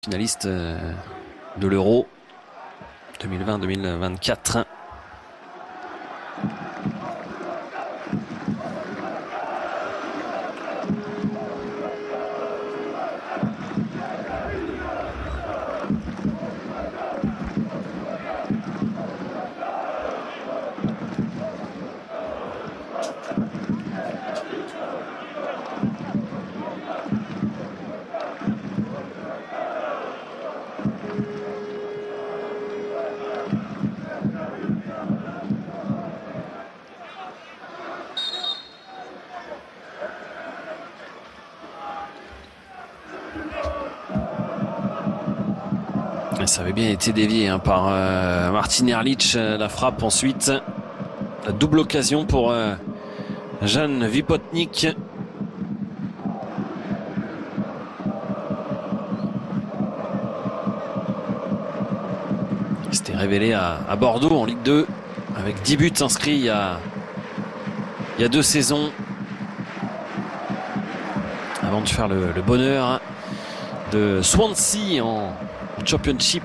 Finaliste de l'Euro 2020-2024. Ça avait bien été dévié par Martin Ehrlich, la frappe ensuite. La double occasion pour Jan Vipotnik. Il s'était révélé à Bordeaux en Ligue 2 avec 10 buts inscrits il y a 2 saisons. Avant de faire le bonheur de Swansea en Championship.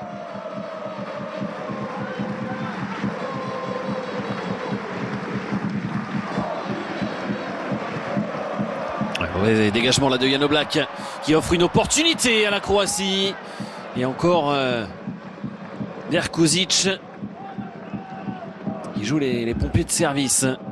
Ouais, dégagement là de Jan Oblak qui offre une opportunité à la Croatie. Et encore Nerkozic qui joue les pompiers de service.